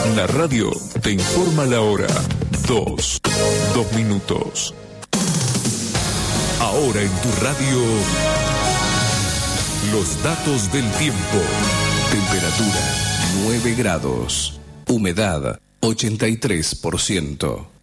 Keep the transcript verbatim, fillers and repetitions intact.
La radio te informa la hora. Dos. Dos minutos. Ahora en tu radio, los datos del tiempo. Temperatura nueve grados. Humedad ochenta y tres por ciento.